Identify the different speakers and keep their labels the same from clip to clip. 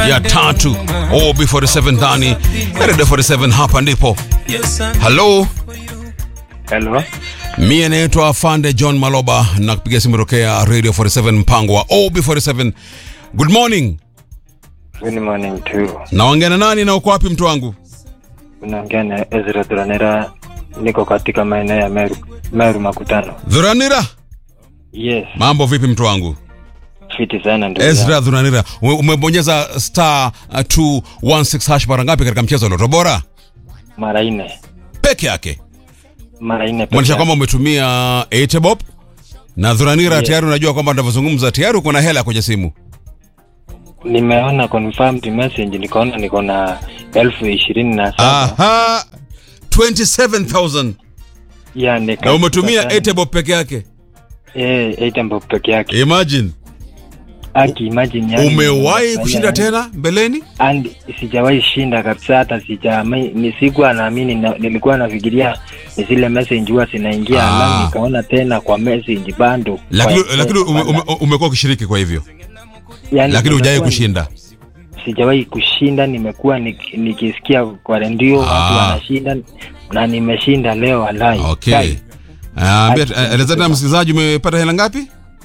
Speaker 1: ya tatu OB47 ndani Radio 47 hapa ndipo. Hello.
Speaker 2: Hello.
Speaker 1: Mie naitwa Afande John Maloba na kupiga simu tokea Radio 47 mpango wa OB47. Good morning.
Speaker 2: Good morning too.
Speaker 1: Naongea na nani na uko wapi mtu wangu?
Speaker 2: Unaongea na Ezra Duranira, niko katika maeneo ya Meru Makutano.
Speaker 1: Duranira?
Speaker 2: Yes.
Speaker 1: Mambo vipi mtu wangu?
Speaker 2: Fiti sana ndugu.
Speaker 1: Ezra Duranira, umebonyeza star 216 hash mara ngapi katika mchezo wa Lotto Bora?
Speaker 2: Mara 4.
Speaker 1: Peke yake.
Speaker 2: Mara 4 peke.
Speaker 1: Mwanisha kwamba umetumia 8 bob na Duranira,
Speaker 2: Yes.
Speaker 1: Tayari unajua kwamba ninavyozungumza tayari uko na hela kwenye simu.
Speaker 2: Nimeona confirmed message, nikaona niko na 27,000.
Speaker 1: Aha. 27,000.
Speaker 2: Ya
Speaker 1: Na umetumia 8 bob peke yake.
Speaker 2: 8 bob peke yake.
Speaker 1: Imagine.
Speaker 2: Imagine yani.
Speaker 1: Umewahi kushinda tena mbeleni?
Speaker 2: And sijawahi shinda kabisa, hata ni siku anaamini nilikuwa nafikiria ni zile message huwa zinaingia na nikaona tena kwa message bando.
Speaker 1: Lakini umekuwa ukishiriki kwa hivyo.
Speaker 2: Yani,
Speaker 1: lakini hujawahi kushinda.
Speaker 2: Sijawahi kushinda, nimekuwa nikisikia kwa redio watu wanashinda na nimeshinda leo wallahi.
Speaker 1: Okay. Elezana msikilizaji, umepata hela ngapi?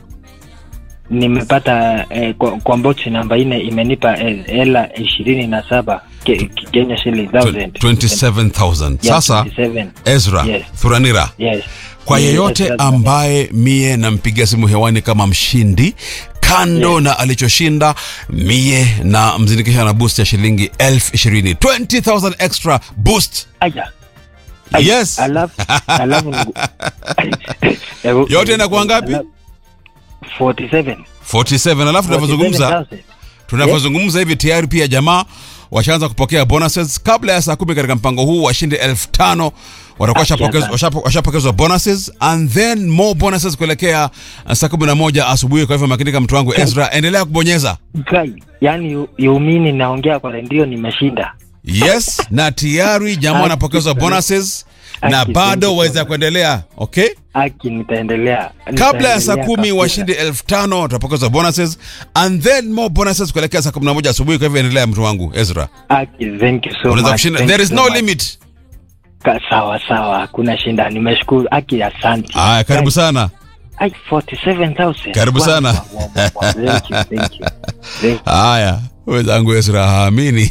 Speaker 2: Nimepata kwa box namba 4 imenipa hela 27 Kenya shilling
Speaker 1: 27,000. Sasa
Speaker 2: 27.
Speaker 1: Ezra,
Speaker 2: Yes.
Speaker 1: Duranira.
Speaker 2: Yes.
Speaker 1: Kwa yeyote ambaye mie nampigia simu hewani kama mshindi kando na alichoshinda, mie na mzindikisha na boost ya shilingi 20,000. 20,000 extra boost.
Speaker 2: Aya.
Speaker 1: Yes.
Speaker 2: Alafu
Speaker 1: yote inakuwa ngapi?
Speaker 2: 47.
Speaker 1: 47. Alafu tunavyozungumza hivi tayari pia jamaa washaanza kupokea bonuses kabla ya saa 10 katika mpango huu. Washinde 5,000 watakuwa washapokezwa bonuses and then more bonuses kuelekea saa 11 asubuhi. Kwa hivyo makinika mtu wangu Ezra, endelea kubonyeza.
Speaker 2: Yani yumini naongea kwa redio nimeshinda.
Speaker 1: Yes, na tayari jamaa wanapokezwa bonuses na bado waweza kuendelea. Okay?
Speaker 2: Nitaendelea.
Speaker 1: Kabla ya saa 10 washinde 5,000 watapokezwa bonuses and then more bonuses kuelekea saa 11 asubuhi. Kwa hivyo endelea mtu wangu Ezra.
Speaker 2: Thank you so
Speaker 1: Unaweza
Speaker 2: much.
Speaker 1: kushinda. There is no limit.
Speaker 2: Sawa, hakuna shinda. Nimeshukuru. Asante.
Speaker 1: Karibu sana.
Speaker 2: 47,000.
Speaker 1: Karibu sana.
Speaker 2: Thank you.
Speaker 1: Haya, wenzangu Ezra haamini.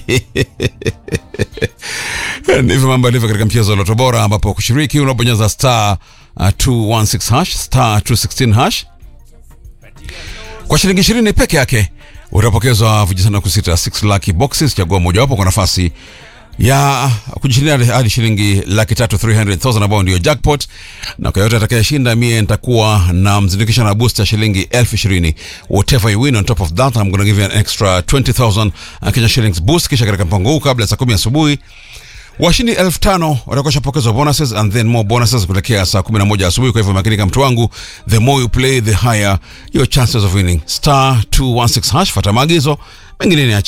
Speaker 1: Ndivyo mambo yalivyo katika mchezo wa Lotto Bora, ambapo kushiriki unabonyeza star 216 hash, star 216 hash. Kwa shilingi 20 peke yake utapokezwa vijisana kusita 6 lucky boxes. Chagua moja wapo kwa nafasi ya kujishindia hadi shilingi 300,000 ambao ndio jackpot. Na kwa yote atakayeshinda, mie nitakuwa na mzindikisha na booster shilingi 20,000. Whatever you win on top of that, I'm going to give you an extra 20,000 Kenya shillings boost. Kisha katika mpango huu kabla ya saa 10 asubuhi washindi 5,000 watakuwa shapokezwa bonuses and then more bonuses kuelekea saa 11 asubuhi. Kwa hivyo makinika mtu wangu, the more you play the higher your chances of winning. Star 216 hash, fuata maagizo, mengine ni